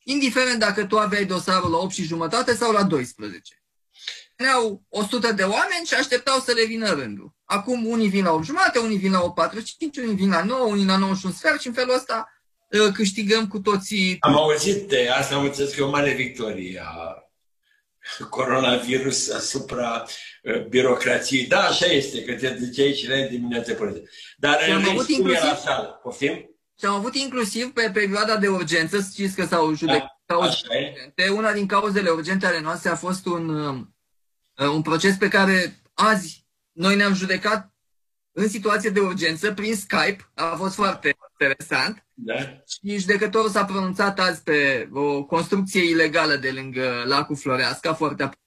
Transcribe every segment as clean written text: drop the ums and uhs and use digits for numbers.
indiferent dacă tu aveai dosarul la 8 și jumătate sau la 12. Veneau 100 de oameni și așteptau să le vină rândul. Acum unii vin la 8 jumate, unii vin la 8:45, unii vin la 9, unii la 9 și un sfert și în felul ăsta câștigăm cu toții. Am auzit de asta, am înțeles că e o mare victorie a coronavirus asupra birocrației. Da, așa este, că te duceai și la dimineața până. Dar am avut inclusiv la sală. Poftim? Și am avut inclusiv pe perioada de urgență, știți că s-au judecat urgente. Una din cauzele urgente ale noastre a fost un proces pe care azi noi ne-am judecat în situație de urgență prin Skype. A fost foarte interesant. Da. Și judecătorul s-a pronunțat azi pe o construcție ilegală de lângă lacul Floreasca, foarte aproape.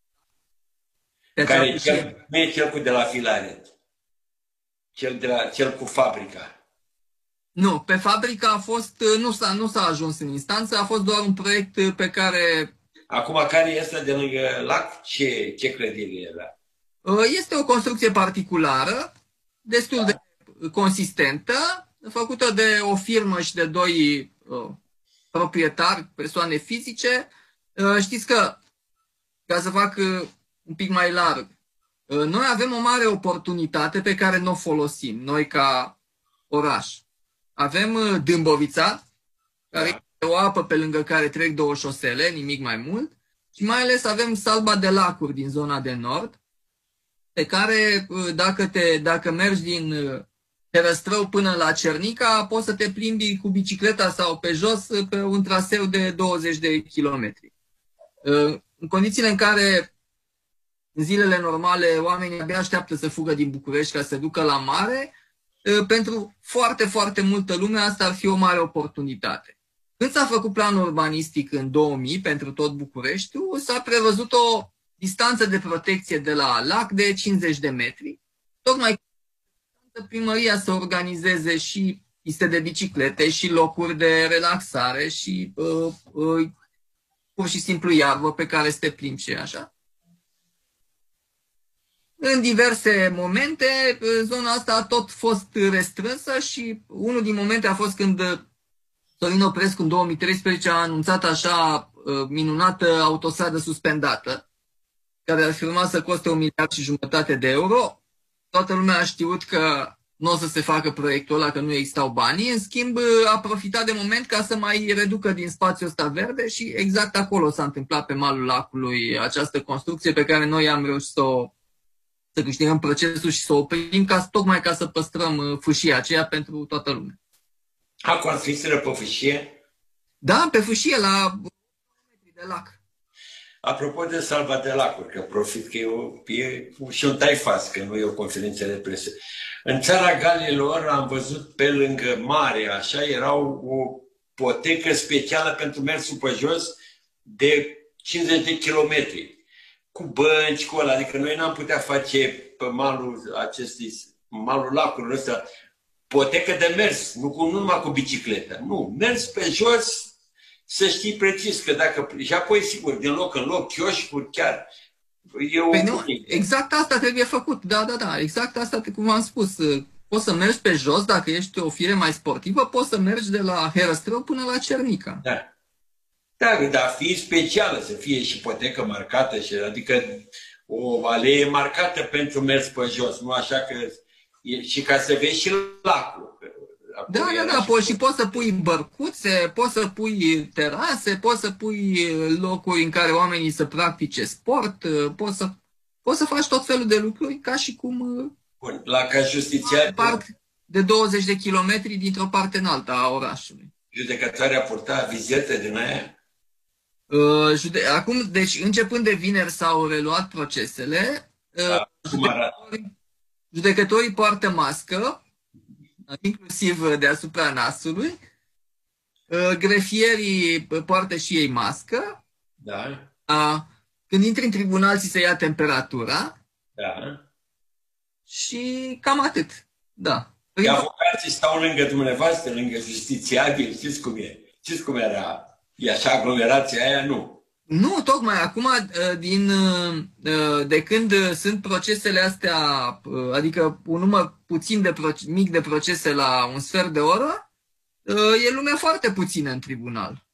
Care nu e cel cu de la Filaret. Cel cu fabrica. Nu, pe fabrica a fost, nu s-a ajuns în instanță, a fost doar un proiect pe care... Acum, care este de lângă lac? Ce clădire era? Este o construcție particulară, destul de consistentă, făcută de o firmă și de doi proprietari, persoane fizice. Știți că, ca să fac un pic mai larg, noi avem o mare oportunitate pe care nu o folosim, noi ca oraș. Avem Dâmbovița, care e o apă pe lângă care trec două șosele, nimic mai mult, și mai ales avem salba de lacuri din zona de nord, pe care dacă mergi din Herăstrău până la Cernica, poți să te plimbi cu bicicleta sau pe jos pe un traseu de 20 de kilometri. În condițiile în care în zilele normale oamenii abia așteaptă să fugă din București ca să se ducă la mare, pentru foarte, foarte multă lume asta ar fi o mare oportunitate. Când s-a făcut planul urbanistic în 2000 pentru tot Bucureștiul, s-a prevăzut o distanță de protecție de la lac de 50 de metri, tocmai primăria să organizeze și piste de biciclete și locuri de relaxare și pur și simplu iarbă pe care să te plimbi și așa. În diverse momente, zona asta a tot fost restrânsă și unul din momente a fost când Sorin Oprescu în 2013 a anunțat așa minunată autostradă suspendată, care ar fi urmat să coste 1,5 miliarde de euro. Toată lumea a știut că nu o să se facă proiectul ăla, că nu existau banii. În schimb, a profitat de moment ca să mai reducă din spațiul ăsta verde și exact acolo s-a întâmplat pe malul lacului această construcție pe care noi am reușit să câștigăm procesul și să o oprim tocmai ca să păstrăm fâșia aceea pentru toată lumea. A construiseră pe fâșie? Da, pe fâșie, la metri de lac. Apropo de salva de lacuri, că profit că e și un taifas, că nu e o conferință de presă. În țara Galilor am văzut pe lângă mare, așa, era o potecă specială pentru mersul pe jos de 50 de kilometri. Cu bănci, cu ăla. Adică noi n-am putea face pe malul lacului ăsta, potecă de mers, nu numai cu bicicletă. Nu, mers pe jos, să știi precis că dacă... Și apoi, sigur, din loc în loc, chioșcuri, chiar... Exact asta trebuie făcut, da, exact asta, cum am spus. Poți să mergi pe jos, dacă ești o fire mai sportivă, poți să mergi de la Herăstrău până la Cernica. Da. Da, dar fie specială, să fie și potecă marcată, adică o alee marcată pentru mers pe jos, nu așa că... Și ca să vezi și lacul. Da, poți să pui bărcuțe, poți să pui terase, poți să pui locuri în care oamenii să practice sport, poți să faci tot felul de lucruri ca și cum... Bun, ca justițiar... de 20 de kilometri dintr-o parte în alta a orașului. Judecătoarea purta vizete din aia? Acum, deci, începând de vineri s-au reluat procesele. Judecătorii poartă mască, inclusiv deasupra nasului. Grefierii poartă și ei mască. Da. Când intri în tribunal, ți se ia temperatura. Da. Și cam atât. Da. Avocații stau lângă dumneavoastră, lângă justițiabil, știți cum e? Știți cum era? E așa aglomerația aia? Nu. Nu, tocmai acum, de când sunt procesele astea, adică un număr mic de procese la un sfert de oră, e lumea foarte puțină în tribunal.